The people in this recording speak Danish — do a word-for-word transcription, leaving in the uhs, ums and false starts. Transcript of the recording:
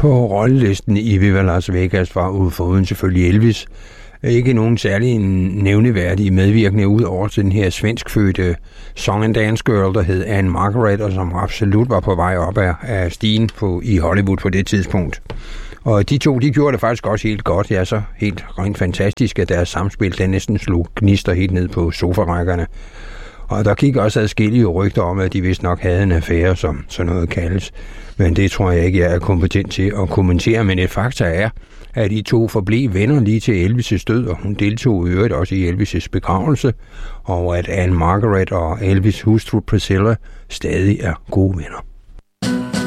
På rollelisten i Viva Las Vegas var foruden selvfølgelig Elvis. Ikke nogen særlig nævneværdige medvirkende ud over den her svenskfødte song and dance girl, der hed Anne Margaret, og som absolut var på vej op af, af stigen på, i Hollywood på det tidspunkt. Og de to, de gjorde det faktisk også helt godt. Det er så helt rent fantastisk, at deres samspil, den næsten slog gnister helt ned på sofarækkerne. Og der gik også adskillige rygter om, at de vist nok havde en affære, som sådan noget kaldes. Men det tror jeg ikke, jeg er kompetent til at kommentere. Men et fakta er, at de to forblev venner lige til Elvis' død, og hun deltog i øvrigt også i Elvis' begravelse, og at Anne Margaret og Elvis' hustru Priscilla stadig er gode venner.